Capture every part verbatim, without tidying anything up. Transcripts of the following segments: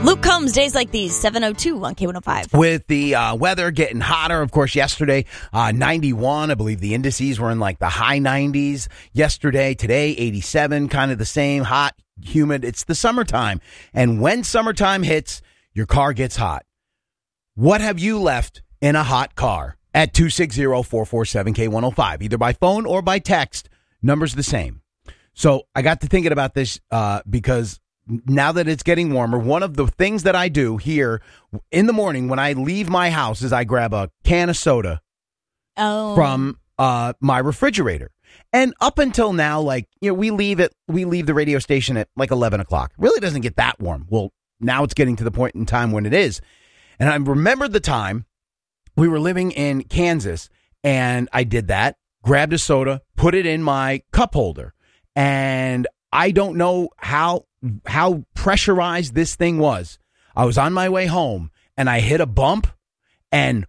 Luke Combs, days like these, seven oh two on K one oh five. With the uh, weather getting hotter, of course, yesterday, uh, ninety-one. I believe the indices were in like the high nineties yesterday. Today, eighty-seven, kind of the same, hot, humid. It's the summertime. And when summertime hits, your car gets hot. What have you left in a hot car? At two six zero, four four seven, K one oh five, either by phone or by text. Number's the same. So I got to thinking about this uh, because now that it's getting warmer, one of the things that I do here in the morning when I leave my house is I grab a can of soda oh. from uh, my refrigerator. And up until now, like, you know, we leave it, we leave the radio station at like eleven o'clock. It really doesn't get that warm. Well, now it's getting to the point in time when it is. And I remembered the time we were living in Kansas, and I did that, grabbed a soda, put it in my cup holder. And I don't know how how pressurized this thing was. I was on my way home, and I hit a bump, and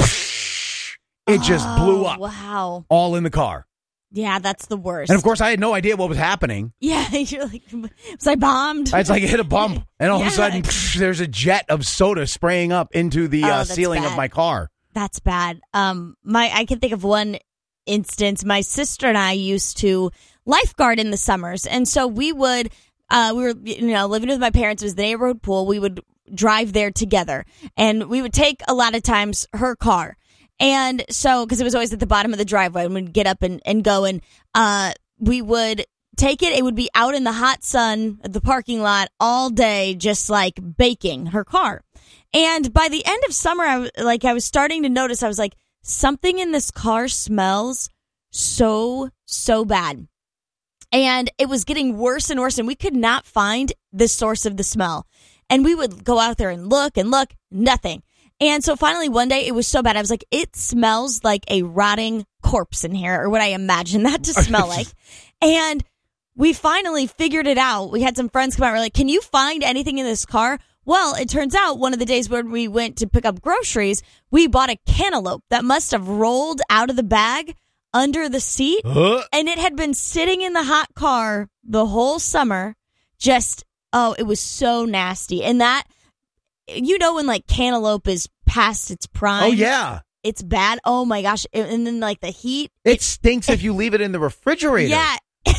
whoosh, it just oh, blew up. Wow. All in the car. Yeah, that's the worst. And, of course, I had no idea what was happening. Yeah, you're like, was I bombed? It's like it hit a bump, and all yeah. of a sudden, psh, there's a jet of soda spraying up into the oh, uh, ceiling bad. of my car. That's bad. Um, my I can think of one instance. My sister and I used to lifeguard in the summers, and so we would, uh, we were, you know, living with my parents. It was the neighborhood pool. We would drive there together, and we would take a lot of times her car. And so, because it was always at the bottom of the driveway, and we'd get up and, and go, and uh, we would take it. It would be out in the hot sun at the parking lot all day, just like baking her car. And by the end of summer, I was like, I was starting to notice, I was like, something in this car smells so, so bad. And it was getting worse and worse, and we could not find the source of the smell. And we would go out there and look and look, nothing. And so finally one day it was so bad. I was like, it smells like a rotting corpse in here, or what I imagine that to smell like. And we finally figured it out. We had some friends come out. We're like, can you find anything in this car? Well, it turns out one of the days when we went to pick up groceries, we bought a cantaloupe that must have rolled out of the bag under the seat. Uh. And it had been sitting in the hot car the whole summer. Just, oh, it was so nasty. And that, you know, when like cantaloupe is past its prime. Oh, yeah. It's bad. Oh, my gosh. And then like the heat. It, it stinks if you leave it in the refrigerator. Yeah.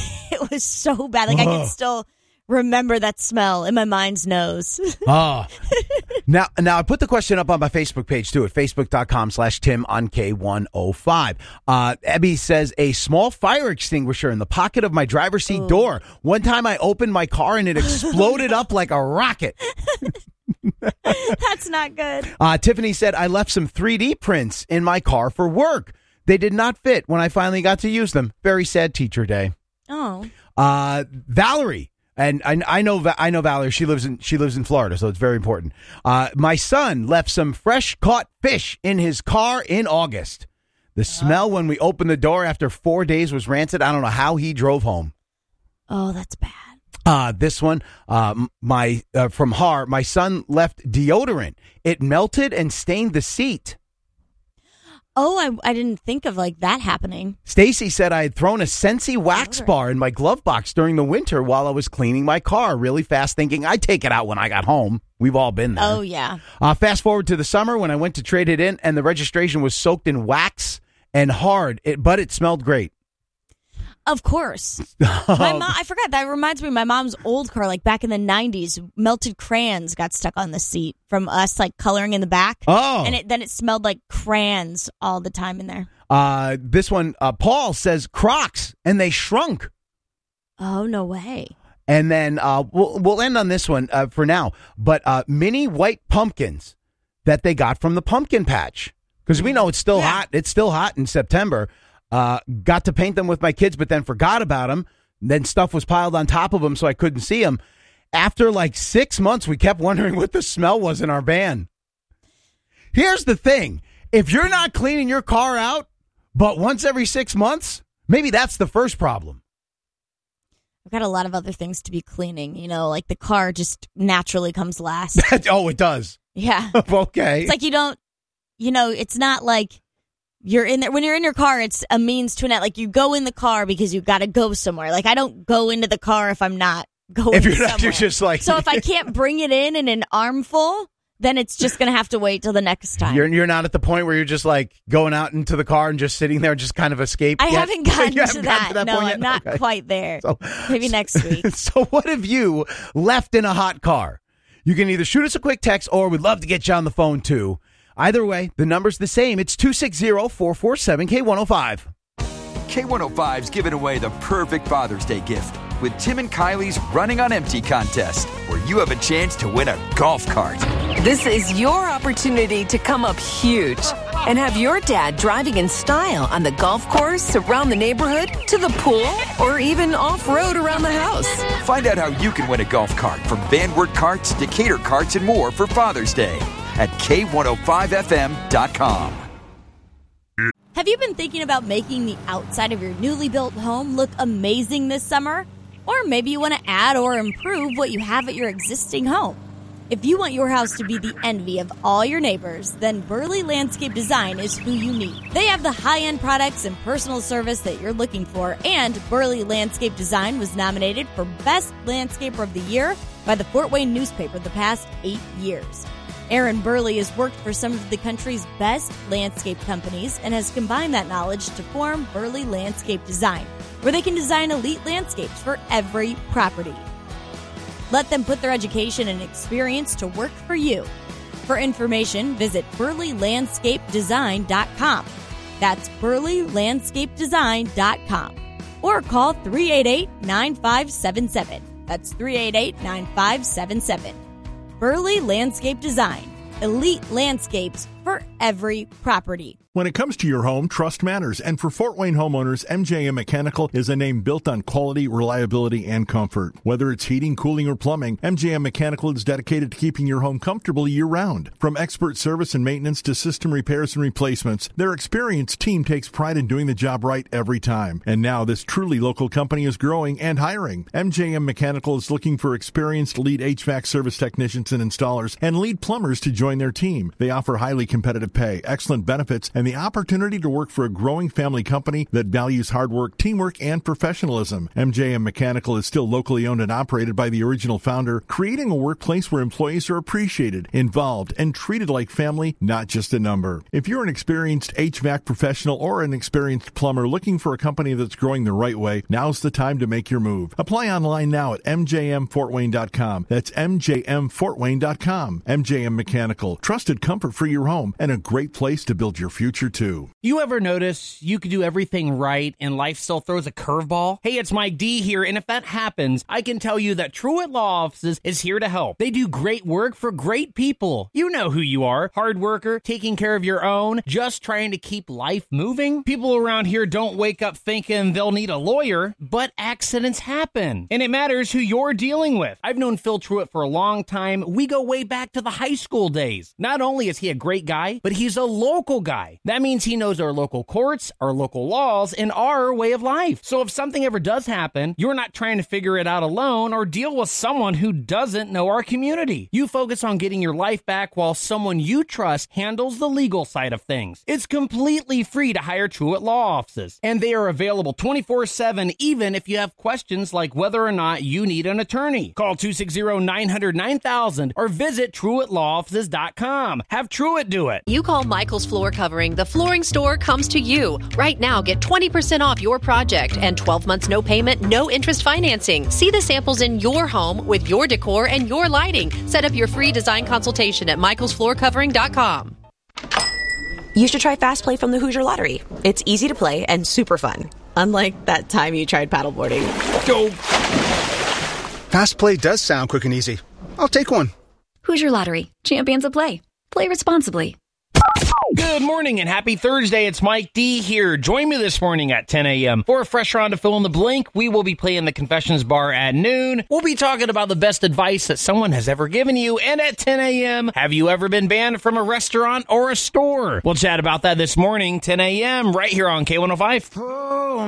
It was so bad. Like, I can still remember that smell in my mind's nose. Oh. Now, now I put the question up on my Facebook page, too, at facebook.com slash Tim on K one oh five. Uh, Ebby says, a small fire extinguisher in the pocket of my driver's seat Ooh. door. One time I opened my car and it exploded up like a rocket. That's not good. Uh, Tiffany said, I left some three D prints in my car for work. They did not fit when I finally got to use them. Very sad teacher day. Oh. Uh, Valerie, and I, I know I know Valerie. She lives in she lives in Florida, so it's very important. Uh, my son left some fresh caught fish in his car in August. The smell oh. when we opened the door after four days was rancid. I don't know how he drove home. Oh, that's bad. Uh, this one, uh, my uh, from Har, my son left deodorant. It melted and stained the seat. Oh, I, I didn't think of like that happening. Stacy said I had thrown a Scentsy wax bar in my glove box during the winter while I was cleaning my car really fast, thinking I'd take it out when I got home. We've all been there. Oh, yeah. Uh, fast forward to the summer when I went to trade it in and the registration was soaked in wax and hard, it, but it smelled great. Of course. My mom, I forgot. That reminds me of my mom's old car, like back in the nineties. Melted crayons got stuck on the seat from us, like coloring in the back. Oh. And it, then it smelled like crayons all the time in there. Uh, this one, uh, Paul says Crocs, and they shrunk. Oh, no way. And then uh, we'll, we'll end on this one uh, for now. But uh, mini white pumpkins that they got from the pumpkin patch. Because we know it's still yeah. hot. It's still hot in September. Uh, got to paint them with my kids, but then forgot about them. Then stuff was piled on top of them, so I couldn't see them. After like six months, we kept wondering what the smell was in our van. Here's the thing. If you're not cleaning your car out, but once every six months, maybe that's the first problem. I've got a lot of other things to be cleaning. You know, like the car just naturally comes last. Oh, it does. Yeah. Okay. It's like you don't, you know, it's not like you're in there. When you're in your car, it's a means to an end. Like you go in the car because you got to go somewhere. Like I don't go into the car if I'm not going If you're somewhere. not, you're just like So if I can't bring it in in an armful, then it's just going to have to wait till the next time. You're you're not at the point where you're just like going out into the car and just sitting there, just kind of escape. I yet? haven't gotten, You to, haven't that. gotten to that. No, point I'm yet? not Okay. quite there. So, Maybe next week. So what have you left in a hot car? You can either shoot us a quick text or we'd love to get you on the phone too. Either way, the number's the same. It's two six zero, four four seven, K one oh five. K one oh five's giving away the perfect Father's Day gift with Tim and Kylie's Running on Empty contest, where you have a chance to win a golf cart. This is your opportunity to come up huge and have your dad driving in style on the golf course, around the neighborhood, to the pool, or even off-road around the house. Find out how you can win a golf cart from Van Wert Carts, Decatur Carts, and more for Father's Day at K one oh five F M dot com. Have you been thinking about making the outside of your newly built home look amazing this summer? Or maybe you want to add or improve what you have at your existing home. If you want your house to be the envy of all your neighbors, then Burley Landscape Design is who you need. They have the high-end products and personal service that you're looking for, and Burley Landscape Design was nominated for Best Landscaper of the Year by the Fort Wayne newspaper the past eight years. Aaron Burley has worked for some of the country's best landscape companies and has combined that knowledge to form Burley Landscape Design, where they can design elite landscapes for every property. Let them put their education and experience to work for you. For information, visit burley landscape design dot com. That's burley landscape design dot com. Or call three eight eight, nine five seven seven. That's three eight eight, nine five seven seven. Burley Landscape Design. Elite landscapes for every property. When it comes to your home, trust matters. And for Fort Wayne homeowners, M J M Mechanical is a name built on quality, reliability, and comfort. Whether it's heating, cooling, or plumbing, M J M Mechanical is dedicated to keeping your home comfortable year-round. From expert service and maintenance to system repairs and replacements, their experienced team takes pride in doing the job right every time. And now this truly local company is growing and hiring. M J M Mechanical is looking for experienced lead H V A C service technicians and installers and lead plumbers to join their team. They offer highly competitive pay, excellent benefits, and the opportunity to work for a growing family company that values hard work, teamwork, and professionalism. M J M Mechanical is still locally owned and operated by the original founder, creating a workplace where employees are appreciated, involved, and treated like family, not just a number. If you're an experienced H V A C professional or an experienced plumber looking for a company that's growing the right way, now's the time to make your move. Apply online now at M J M Fort Wayne dot com. That's M J M Fort Wayne dot com. M J M Mechanical, trusted comfort for your home and a great place to build your future too. You ever notice you could do everything right and life still throws a curveball? Hey, it's Mike D here, and if that happens, I can tell you that Truett Law Offices is here to help. They do great work for great people. You know who you are. Hard worker, taking care of your own, just trying to keep life moving. People around here don't wake up thinking they'll need a lawyer, but accidents happen, and it matters who you're dealing with. I've known Phil Truett for a long time. We go way back to the high school days. Not only is he a great guy, but he's a local guy. That means he knows our local courts, our local laws, and our way of life. So if something ever does happen, you're not trying to figure it out alone or deal with someone who doesn't know our community. You focus on getting your life back while someone you trust handles the legal side of things. It's completely free to hire Truett Law Offices, and they are available twenty-four seven even if you have questions like whether or not you need an attorney. Call two six zero, nine hundred, nine thousand or visit Truett Law Offices dot com. Have Truett do it. You call Michael's Floor Covering. The flooring store comes to you. Right now, get twenty percent off your project and twelve months no payment, no interest financing. See the samples in your home with your decor and your lighting. Set up your free design consultation at michaels floor covering dot com. You should try Fast Play from the Hoosier Lottery. It's easy to play and super fun. Unlike that time you tried paddleboarding. Go. Fast Play does sound quick and easy. I'll take one. Hoosier Lottery. Champions of play. Play responsibly. Good morning and happy Thursday. It's Mike D here. Join me this morning at ten a.m. for a fresh round of Fill in the Blank. We will be playing the Confessions Bar at noon. We'll be talking about the best advice that someone has ever given you. And at ten a.m., have you ever been banned from a restaurant or a store? We'll chat about that this morning, ten a.m., right here on K one oh five. Oh,